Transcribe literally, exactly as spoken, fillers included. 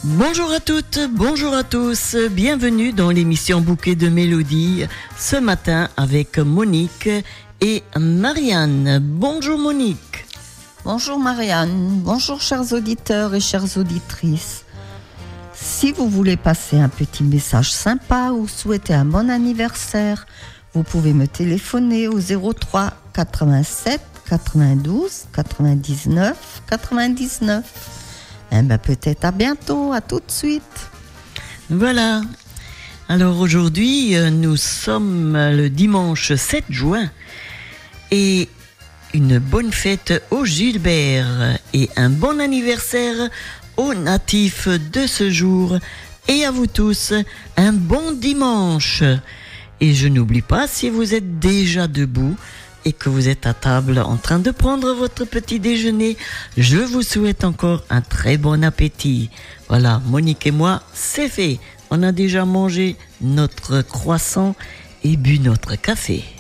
Bonjour à toutes, bonjour à tous, bienvenue dans l'émission Bouquet de Mélodies, ce matin avec Monique et Marianne. Bonjour Monique. Bonjour Marianne, bonjour chers auditeurs et chères auditrices. Si vous voulez passer un petit message sympa ou souhaiter un bon anniversaire, vous pouvez me téléphoner au zéro trois quatre-vingt-sept quatre-vingt-douze quatre-vingt-dix-neuf quatre-vingt-dix-neuf. Eh ben peut-être à bientôt, à tout de suite. Voilà. Alors aujourd'hui, nous sommes le dimanche sept juin et une bonne fête au Gilbert et un bon anniversaire aux natifs de ce jour et à vous tous, un bon dimanche. Et je n'oublie pas, si vous êtes déjà debout et que vous êtes à table en train de prendre votre petit déjeuner, je vous souhaite encore un très bon appétit. Voilà, Monique et moi, c'est fait. On a déjà mangé notre croissant et bu notre café.